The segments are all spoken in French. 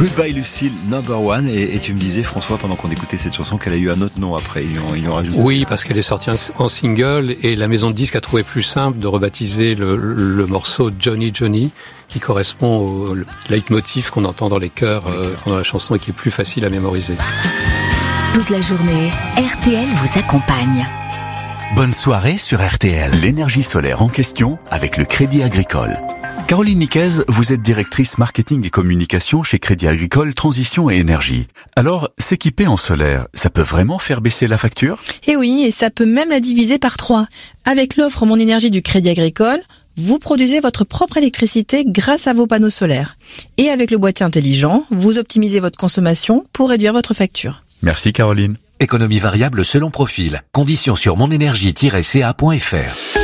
Goodbye Lucille, number one. Et tu me disais, François, pendant qu'on écoutait cette chanson, qu'elle a eu un autre nom après. Ils l'ont rajouté. Oui, parce qu'elle est sortie en single et la maison de disques a trouvé plus simple de rebaptiser le morceau Johnny Johnny, qui correspond au leitmotiv qu'on entend dans les chœurs pendant la chanson et qui est plus facile à mémoriser. Toute la journée, RTL vous accompagne. Bonne soirée sur RTL. L'énergie solaire en question avec le Crédit Agricole. Caroline Niquez, vous êtes directrice marketing et communication chez Crédit Agricole Transition et Énergie. Alors, s'équiper en solaire, ça peut vraiment faire baisser la facture ? Eh oui, et ça peut même la diviser par 3. Avec l'offre Mon Énergie du Crédit Agricole, vous produisez votre propre électricité grâce à vos panneaux solaires. Et avec le boîtier intelligent, vous optimisez votre consommation pour réduire votre facture. Merci Caroline. Économie variable selon profil. Conditions sur monenergie-ca.fr.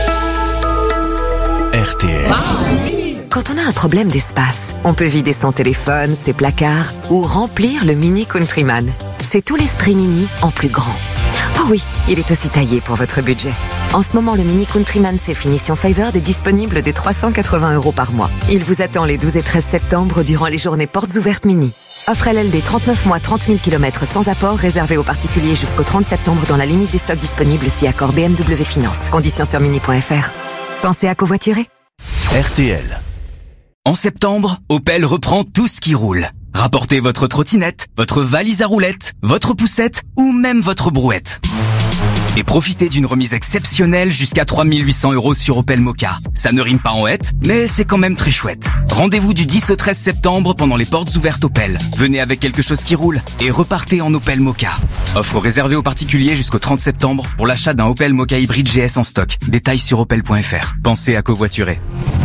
RTL. Quand on a un problème d'espace, on peut vider son téléphone, ses placards ou remplir le Mini Countryman. C'est tout l'esprit Mini en plus grand. Oh oui, il est aussi taillé pour votre budget. En ce moment, le Mini Countryman c'est finition Favored est disponible dès 380 € par mois. Il vous attend les 12 et 13 septembre durant les journées portes ouvertes Mini. Offre LLD 39 mois, 30 000 km sans apport, réservé aux particuliers jusqu'au 30 septembre dans la limite des stocks disponibles si accord BMW Finance. Conditions sur mini.fr. Pensez à covoiturer. RTL. En septembre, Opel reprend tout ce qui roule. Rapportez votre trottinette, votre valise à roulettes, votre poussette ou même votre brouette. Et profitez d'une remise exceptionnelle jusqu'à 3 800 € sur Opel Mokka. Ça ne rime pas en hête, mais c'est quand même très chouette. Rendez-vous du 10 au 13 septembre pendant les portes ouvertes Opel. Venez avec quelque chose qui roule et repartez en Opel Mokka. Offre réservée aux particuliers jusqu'au 30 septembre pour l'achat d'un Opel Mokka hybride GS en stock. Détails sur opel.fr. Pensez à covoiturer.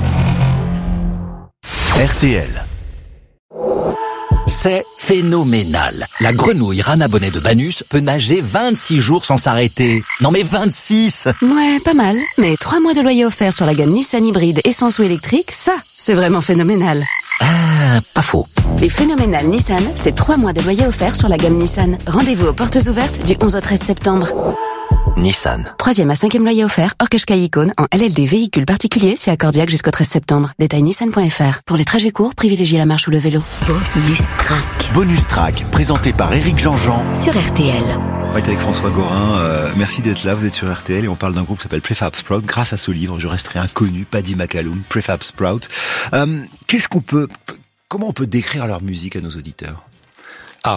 RTL. C'est phénoménal. La grenouille rana bonnet de Banus peut nager 26 jours sans s'arrêter. Non mais 26! Ouais, pas mal. Mais 3 mois de loyer offert sur la gamme Nissan hybride essence ou électrique, ça, c'est vraiment phénoménal. Ah, pas faux. Les phénoménales Nissan, c'est 3 mois de loyer offert sur la gamme Nissan. Rendez-vous aux portes ouvertes du 11 au 13 septembre. Nissan. 3e à 5e loyer offert, hors Qashqai Icône, en LLD véhicule particulier, si accordiaque jusqu'au 13 septembre. Détail nissan.fr. Pour les trajets courts, privilégiez la marche ou le vélo. Bonus track. Bonus track, présenté par Éric Jean-Jean sur RTL. On est avec François Gorin. Merci d'être là. Vous êtes sur RTL et on parle d'un groupe qui s'appelle Prefab Sprout. Grâce à ce livre, je resterai inconnu. Paddy McAloon, Prefab Sprout. Comment on peut décrire leur musique à nos auditeurs? Alors,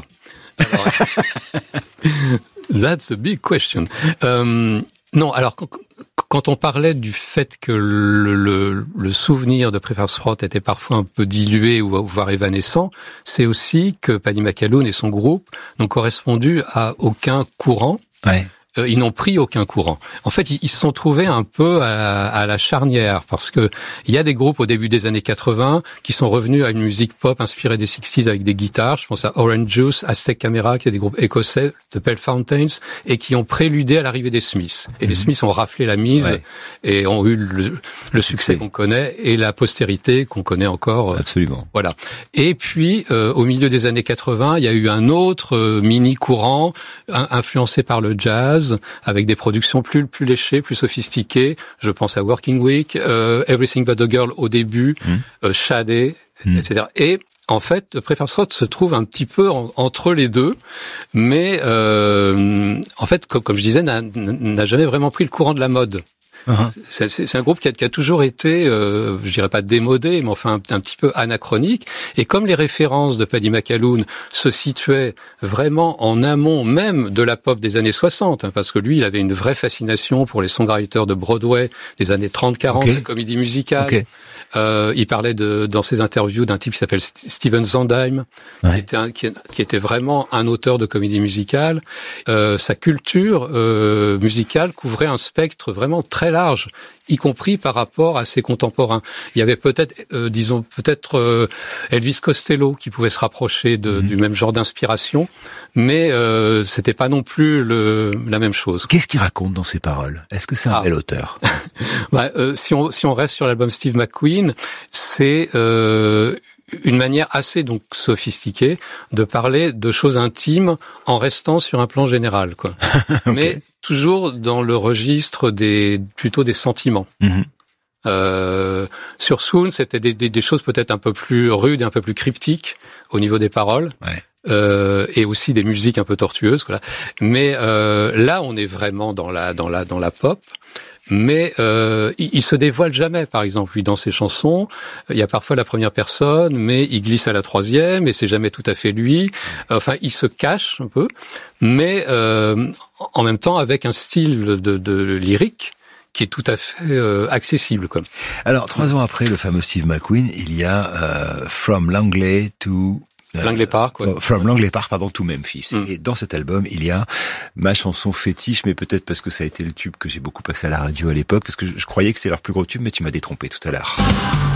that's a big question. Non, alors quand on parlait du fait que le souvenir de Prefab Sprout était parfois un peu dilué ou voire évanescent, c'est aussi que Paddy McAloon et son groupe n'ont correspondu à aucun courant. Ouais. Ils n'ont pris aucun courant. En fait, ils se sont trouvés un peu à la charnière, parce que il y a des groupes au début des années 80 qui sont revenus à une musique pop inspirée des 60s avec des guitares. Je pense à Orange Juice, Aztec Camera, qui est des groupes écossais, de Pale Fountains, et qui ont préludé à l'arrivée des Smiths. Et les Smiths ont raflé la mise et ont eu le succès qu'on connaît et la postérité qu'on connaît encore. Absolument. Voilà. Et puis, au milieu des années 80, il y a eu un autre mini-courant influencé par le jazz, avec des productions plus léchées, plus sophistiquées. Je pense à Working Week, Everything But a Girl au début, Shadé, etc. Et en fait, Prefab Sprout se trouve un petit peu entre les deux, mais en fait, comme je disais, n'a jamais vraiment pris le courant de la mode. Uh-huh. C'est un groupe qui a toujours été, je dirais pas démodé, mais enfin un petit peu anachronique. Et comme les références de Paddy McAloon se situaient vraiment en amont même de la pop des années 60, parce que lui, il avait une vraie fascination pour les songwriters de Broadway des années 30-40, la comédie musicale. Il parlait dans ses interviews d'un type qui s'appelle Steven Sondheim, qui était vraiment un auteur de comédie musicale. Sa culture musicale couvrait un spectre vraiment très large, y compris par rapport à ses contemporains. Il y avait peut-être, Elvis Costello qui pouvait se rapprocher du même genre d'inspiration, mais c'était pas non plus la même chose. Qu'est-ce qu'il raconte dans ses paroles? Est-ce que c'est un bel auteur? Si on reste sur l'album Steve McQueen, c'est une manière assez donc sophistiquée de parler de choses intimes en restant sur un plan général, quoi. Mais toujours dans le registre plutôt des sentiments. Sur Swoon, c'était des choses peut-être un peu plus rudes et un peu plus cryptiques au niveau des paroles. Ouais. Et aussi des musiques un peu tortueuses, voilà. Mais là, on est vraiment dans la pop. Mais il se dévoile jamais, par exemple, lui, dans ses chansons. Il y a parfois la première personne, mais il glisse à la troisième, et c'est jamais tout à fait lui. Enfin, il se cache un peu, mais en même temps avec un style de lyrique qui est tout à fait accessible, quoi. Alors, 3 ans après le fameux Steve McQueen, il y a From Langley to Langley Park, ouais. From Langley Park, to Memphis. Et dans cet album, il y a ma chanson fétiche, mais peut-être parce que ça a été le tube que j'ai beaucoup passé à la radio à l'époque, parce que je croyais que c'était leur plus gros tube, mais tu m'as détrompé tout à l'heure.